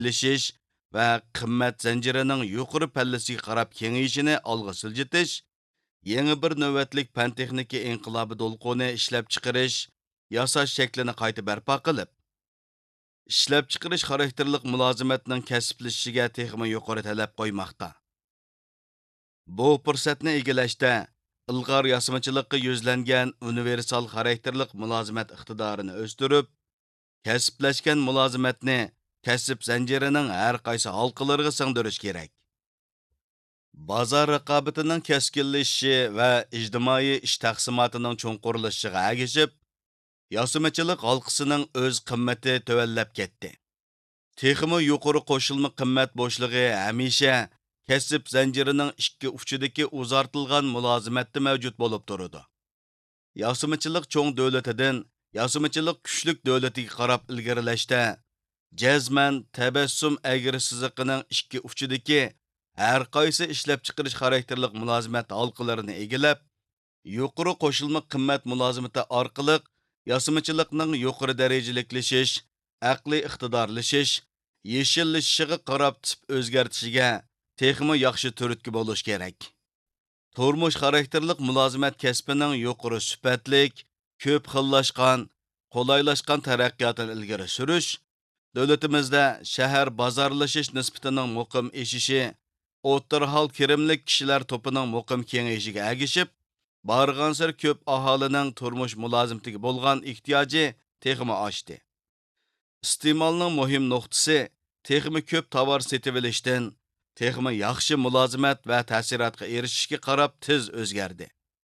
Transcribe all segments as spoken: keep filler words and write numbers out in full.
birlashish va qimmat zanjirining yuqori pallasiga qarab kengayishini olg'a siljitish, yangi bir navbatlik fan texnika inqilobi to'lqini ishlab chiqarish, yasash shaklini qayta barpo qilib, ishlab chiqarish xarakterlik mulozimatning kasblashishiga texmi yuqori talab qo'ymoqda. Bu fursatni egallashda ilg'or yasamachilikqa yuzlangan universal xarakterlik mulozimat iqtidorini o'stirib, kasblashgan mulozimatni kasb zanjirining har qaysi halqalariga singdirish kerak. Bozor raqobatining keskinlashishi va ijtimoiy ish taqsimotining cho'nqurlashishiga agishib, yasamachilik halqasining o'z qimmati tövallab ketdi. Texmi yuqori qo'shilma qimmat bo'shlig'i hamisha kasb zanjirining ikki uchidagi uzartilgan mulozimatda mavjud bo'lib turadi. Yasamachilik cho'ng davlatidan yasamachilik kuchlik davlatiga qarab ilgarilashda jazman tabassum agri siziqining ikki uchidagi har qaysi ishlab chiqarish xarakterlik mulozimat halqalarini egallab, yuqori qo'shilma qimmat mulozimati orqali yasamachilikning yuqori darajalilashish, aqliy iqtidorlashish, yeshillashishiga qarab tip o'zgartishiga texmi yaxshi turtki bo'lish kerak. Turmush xarakterlik mulozimat kasbining yuqori sifatlik, ko'p xillashgan, qolaylashgan taraqqiyotini ilgari surish, davlatimizda shahar bozorlashish nisbatining muqim eshishi, o'rta hol kirimlik kishilar to'pining muqim kengayishiga agishib, barg'ansir ko'p aholining turmush mulozimatiga bo'lgan ehtiyoji texmi oshdi. Iste'molning muhim nuqtasi texmi ko'p tovar setib olishdan texmi yaxshi mulozimat va ta'sirotga erishishga qarab tez o'zgardi.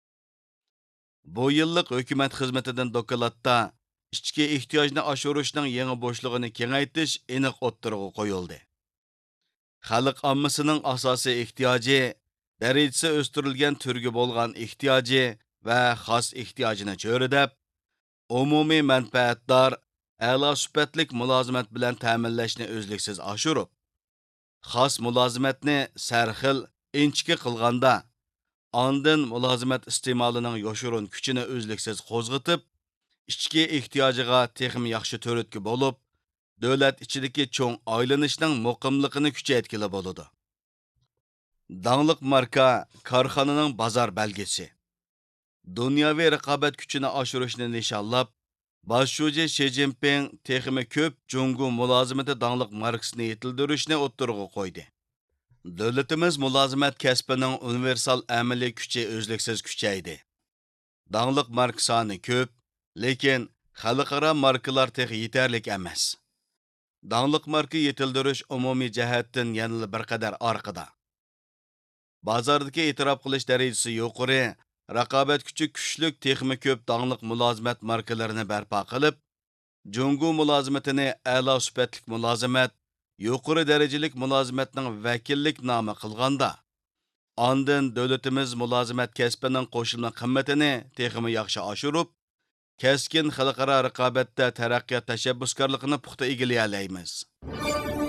Bu yillik hukumat xizmatidan dokladda ichki ehtiyojni oshirishning yangi bo'shlig'ini kengaytirish aniq o'ttirg'a qo'yildi. Xalq ommasining asosiy ehtiyoji, darajasi o'stirilgan turga bo'lgan ehtiyoji va xos ehtiyojini cho'ridab, umumiy manfaatdor, a'lo sifatlik mulozimat bilan ta'minlashni o'zliksiz oshirib, xos mulozimatni sarxil, inchki qilganda, ondan mulozimat iste'molining yoshurun kuchini o'zliksiz qo'zg'itib, ichki ehtiyojiga texmi yaxshi turtki bo'lib, davlat ichidagi cho'ng aylanishning muqimligini kuchaytkili bo'ladi. Dangliq marka korxonaning bozor belgisi. Dunyoviy raqobat kuchini oshirishni nishonlab, bosh shoji Shi Jinping texmi ko'p Jungu mulozimati dangliq markasini yetildirishni o'ttirg'a qo'ydi. Davlatimiz mulozimat kasbining universal amaliy kuchi o'zliksiz kuchaydi. Dangliq marka soni ko'p, lekin xalqaro markalar tex yetarlik emas. Dangliq marka yetildirish umumiy jihatdan yanada bir qadar orqada. Bozordagi e'tirof qilish darajasi yuqori, raqobat kuchi kuchlik texmi ko'p dangliq mulozimat markalarini barpo qilib, Jungu mulozimatini a'lo sifatlik mulozimat, yuqori darajalik mulozimatning vakillik nomi qilganda, ondan davlatimiz mulozimat kasbining qo'shilma qimmatini texmi yaxshi oshirib, keskin xalqaro raqobatda taraqqiyot tashabbuskorligini puxta egallay olamiz.